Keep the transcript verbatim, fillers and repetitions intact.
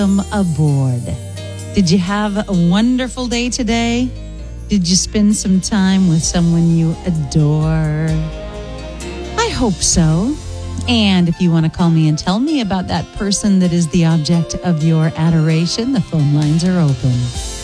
welcome aboard. Did you have a wonderful day today? Did you spend some time with someone you adore? I hope so. And if you want to call me and tell me about that person that is the object of your adoration, the phone lines are open.